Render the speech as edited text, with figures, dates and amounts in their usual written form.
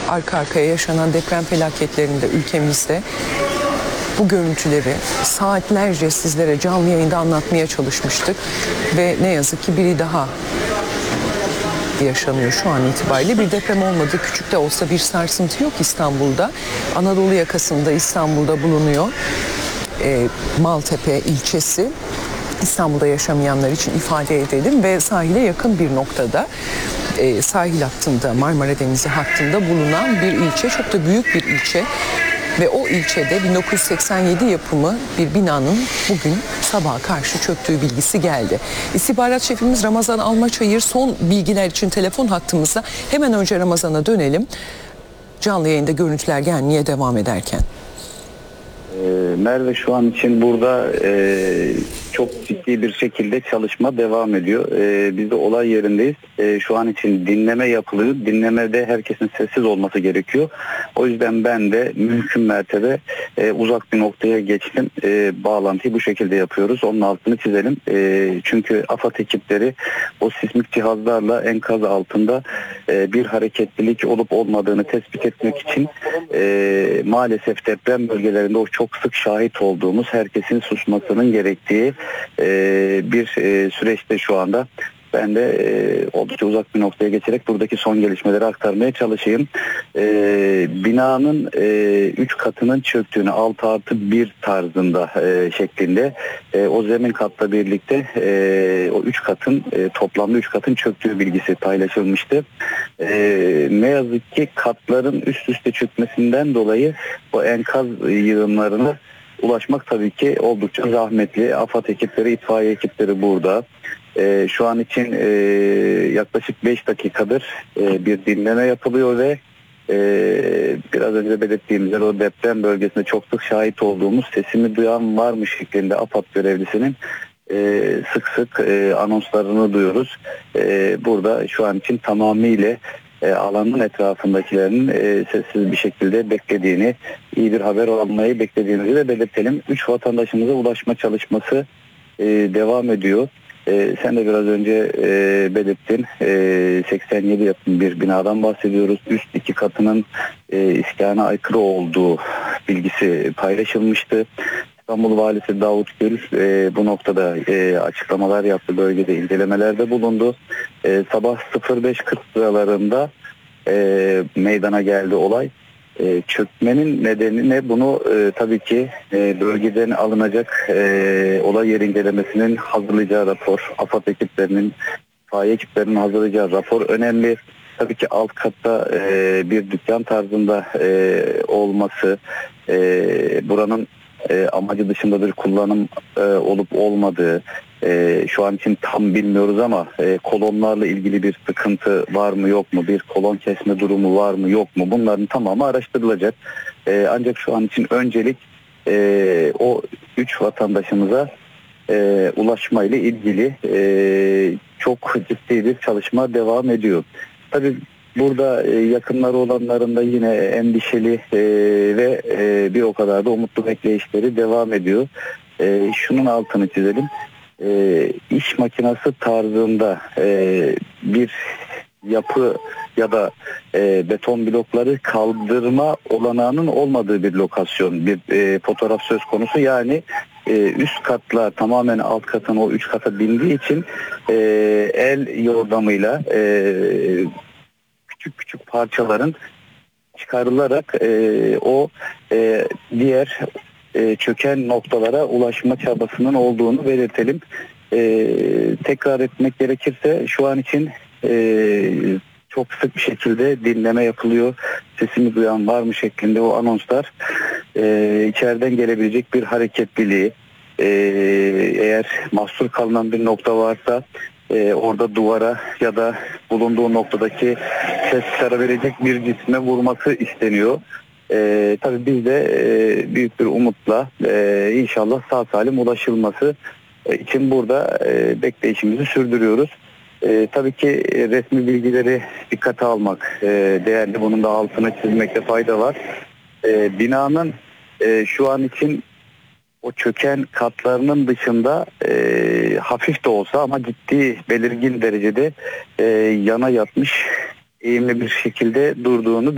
arka arkaya yaşanan deprem felaketlerinde ülkemizde bu görüntüleri saatlerce sizlere canlı yayında anlatmaya çalışmıştık ve ne yazık ki biri daha yaşanıyor şu an itibariyle. Bir deprem olmadı, küçük de olsa bir sarsıntı yok İstanbul'da. Anadolu yakasında İstanbul'da bulunuyor. Maltepe ilçesi. İstanbul'da yaşamayanlar için ifade edelim ve sahile yakın bir noktada, sahil hattında, Marmara Denizi hattında bulunan bir ilçe, çok da büyük bir ilçe ve o ilçede 1987 yapımı bir binanın bugün sabaha karşı çöktüğü bilgisi geldi. İstihbarat şefimiz Ramazan Almaçayır son bilgiler için telefon hattımızda. Hemen önce Ramazan'a dönelim. Canlı yayında görüntüler gelmeye devam ederken. Merve, şu an için burada çok ciddi bir şekilde çalışma devam ediyor. Biz de olay yerindeyiz. Şu an için dinleme yapılıyor. Dinlemede herkesin sessiz olması gerekiyor. O yüzden ben de mümkün mertebe uzak bir noktaya geçtim. Bağlantıyı bu şekilde yapıyoruz. Onun altını çizelim. Çünkü AFAD ekipleri o sismik cihazlarla enkaz altında bir hareketlilik olup olmadığını tespit etmek için maalesef deprem bölgelerinde o çok sık şahit olduğumuz, herkesin susmasının gerektiği bir süreçte şu anda. Ben de oldukça uzak bir noktaya geçerek buradaki son gelişmeleri aktarmaya çalışayım. Binanın 3 katının çöktüğünü, 6+1 tarzında şeklinde o zemin katla birlikte o 3 katın toplamda 3 katın çöktüğü bilgisi paylaşılmıştı. Ne yazık ki katların üst üste çökmesinden dolayı o enkaz yığınlarına ulaşmak tabii ki oldukça zahmetli. AFAD ekipleri, itfaiye ekipleri burada. Şu an için yaklaşık 5 dakikadır bir dinleme yapılıyor ve biraz önce belirttiğimiz o deprem bölgesinde çok sık şahit olduğumuz sesimi duyan var mı şeklinde AFAD görevlisinin sık sık anonslarını duyuyoruz. Burada şu an için tamamıyla alanın etrafındakilerin sessiz bir şekilde beklediğini, iyi bir haber almayı beklediğimizi de belirtelim. 3 vatandaşımıza ulaşma çalışması devam ediyor. Sen de biraz önce belirttin. 87 yapımı bir binadan bahsediyoruz. Üst 2 katının iskana aykırı olduğu bilgisi paylaşılmıştı. İstanbul Valisi Davut Gül bu noktada açıklamalar yaptı, bölgede incelemelerde bulundu. Sabah 05.40 sıralarında meydana geldi olay. Çökmenin nedeni ne? Bunu tabii ki bölgeden alınacak olay yeri incelemesinin hazırlayacağı rapor, AFAD ekiplerinin, itfaiye ekiplerinin hazırlayacağı rapor önemli. Tabii ki alt katta bir dükkan tarzında olması, buranın amacı dışında bir kullanım olup olmadığı şu an için tam bilmiyoruz ama kolonlarla ilgili bir sıkıntı var mı yok mu, bir kolon kesme durumu var mı yok mu, bunların tamamı araştırılacak. Ancak şu an için öncelik o 3 vatandaşımıza ulaşma ile ilgili çok ciddi bir çalışma devam ediyor. Tabii burada yakınları olanların da yine endişeli ve bir o kadar da umutlu bekleyişleri devam ediyor. Şunun altını çizelim. İş makinası tarzında bir yapı ya da beton blokları kaldırma olanağının olmadığı bir lokasyon, bir fotoğraf söz konusu. Yani üst katlar tamamen alt katın o 3 kata bindiği için el yordamıyla küçük küçük parçaların çıkarılarak o diğer çöken noktalara ulaşma çabasının olduğunu belirtelim. Tekrar etmek gerekirse şu an için çok sık bir şekilde dinleme yapılıyor. Sesimi duyan var mı şeklinde o anonslar içeriden gelebilecek bir hareketliliği, eğer mahsur kalınan bir nokta varsa orada duvara ya da bulunduğu noktadaki ses çıkarabilecek bir cisme vurması isteniyor. Tabii biz de büyük bir umutla inşallah sağ salim ulaşılması için burada bekleyişimizi sürdürüyoruz. Tabii ki resmi bilgileri dikkate almak değerli. Bunun da altına çizmekte fayda var. Binanın şu an için o çöken katlarının dışında hafif de olsa ama ciddi belirgin derecede yana yatmış, eğimli bir şekilde durduğunu